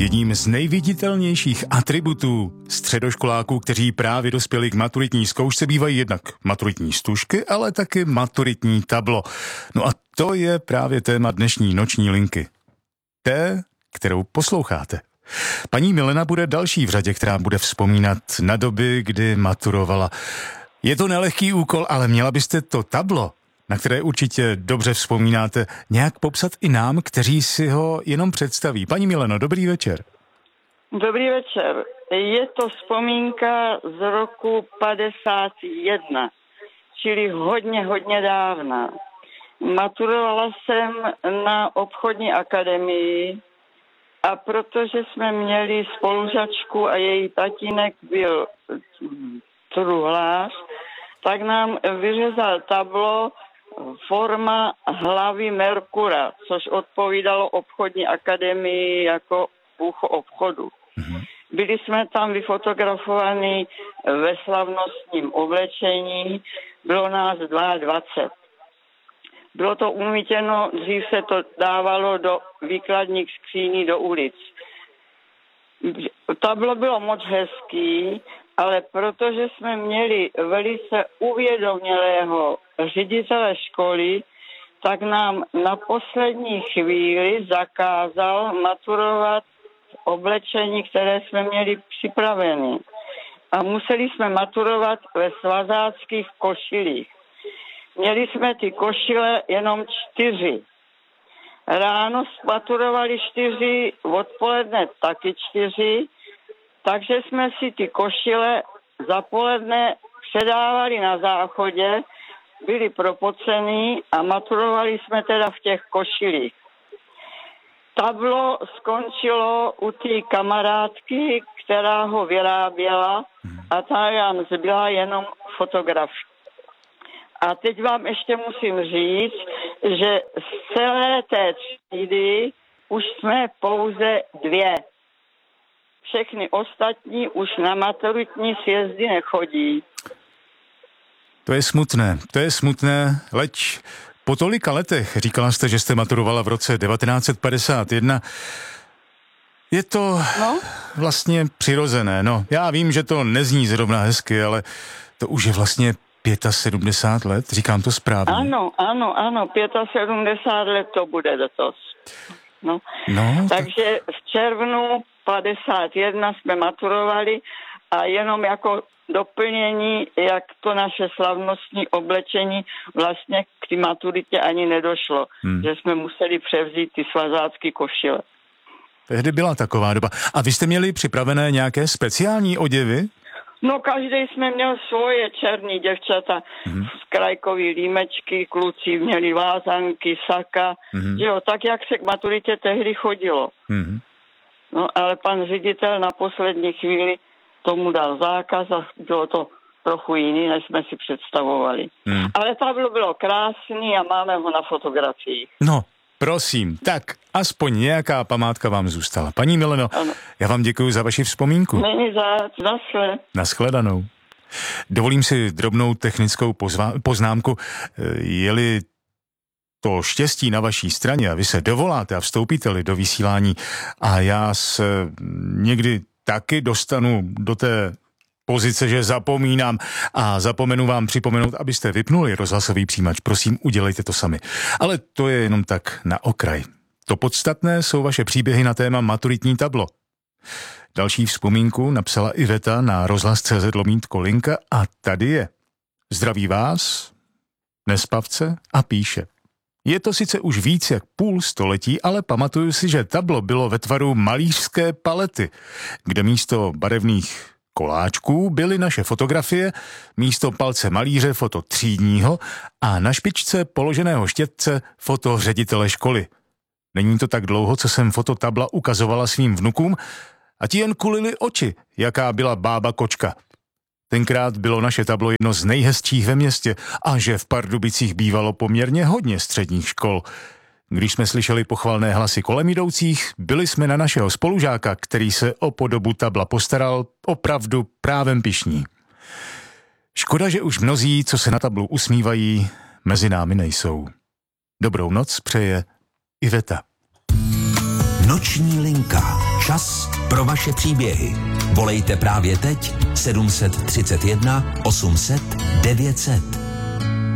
Jedním z nejviditelnějších atributů středoškoláků, kteří právě dospěli k maturitní zkoušce, bývají jednak maturitní stužky, ale taky maturitní tablo. No a to je právě téma dnešní noční linky. Té, kterou posloucháte. Paní Milena bude další v řadě, která bude vzpomínat na doby, kdy maturovala. Je to nelehký úkol, ale měla byste to tablo, na které určitě dobře vzpomínáte, nějak popsat i nám, kteří si ho jenom představí. Paní Mileno, dobrý večer. Dobrý večer. Je to vzpomínka z roku 51, čili hodně dávna. Maturovala jsem na obchodní akademii a protože jsme měli spolužačku a její tatínek byl truhlář, tak nám vyřezal tablo forma hlavy Merkura, což odpovídalo obchodní akademii jako ucho obchodu. Byli jsme tam vyfotografovaní ve slavnostním oblečení, bylo nás 22. Bylo to umítěno, dřív se to dávalo do výkladních skříní do ulic. Tablo bylo moc hezký, ale protože jsme měli velice uvědomělého ředitele školy, tak nám na poslední chvíli zakázal maturovat v oblečení, které jsme měli připravené. A museli jsme maturovat ve svazáckých košilích. Měli jsme ty košile jenom 4. Ráno maturovali 4, odpoledne taky 4, takže jsme si ty košile za poledne předávali na záchodě, byli propocený a maturovali jsme teda v těch košilích. Tablo skončilo u té kamarádky, která ho vyráběla a ta nám zbyla jenom fotografii. A teď vám ještě musím říct, že z celé té třídy už jsme pouze 2. Všechny ostatní už na maturitní sjezdy nechodí. To je smutné, leč po tolika letech, říkala jste, že jste maturovala v roce 1951, je to vlastně přirozené. No, já vím, že to nezní zrovna hezky, ale to už je vlastně 75 let, říkám to správně. Ano, 75 let to bude letos. No, takže v červnu 51 jsme maturovali a jenom jako doplnění, jak to naše slavnostní oblečení vlastně k té maturitě ani nedošlo, že jsme museli převzít ty svazácké košile. Tehdy byla taková doba. A vy jste měli připravené nějaké speciální oděvy? No, každý jsme měl svoje černý děvčata, krajkový límečky, kluci měli vázanky, saka, že jo, tak jak se k maturitě tehdy chodilo. No, ale pan ředitel na poslední chvíli tomu dal zákaz a bylo to trochu jiný, než jsme si představovali. Ale tablo bylo krásný a máme ho na fotografiích. No, prosím, tak aspoň nějaká památka vám zůstala. Paní Mileno, já vám děkuji za vaši vzpomínku. Není zač, Nashledanou. Dovolím si drobnou technickou poznámku. Je-li to štěstí na vaší straně a vy se dovoláte a vstoupíte-li do vysílání a já se někdy taky dostanu do té pozice, že zapomínám a zapomenu vám připomenout, abyste vypnuli rozhlasový přijímač. Prosím, udělejte to sami. Ale to je jenom tak na okraj. To podstatné jsou vaše příběhy na téma maturitní tablo. Další vzpomínku napsala Iveta na rozhlas.cz/linka a tady je. Zdraví vás, nespavce, a píše. Je to sice už víc jak půl století, ale pamatuju si, že tablo bylo ve tvaru malířské palety, kde místo barevných koláčků byly naše fotografie, místo palce malíře foto třídního a na špičce položeného štětce foto ředitele školy. Není to tak dlouho, co jsem foto tabla ukazovala svým vnukům a ti jen kulili oči, jaká byla bába kočka. Tenkrát bylo naše tablo jedno z nejhezčích ve městě a že v Pardubicích bývalo poměrně hodně středních škol. Když jsme slyšeli pochvalné hlasy kolem jdoucích, byli jsme na našeho spolužáka, který se o podobu tabla postaral, opravdu právem pyšní. Škoda, že už mnozí, co se na tablu usmívají, mezi námi nejsou. Dobrou noc přeje Iveta. Noční linka. čas pro vaše příběhy. Volejte právě teď 731 800 900.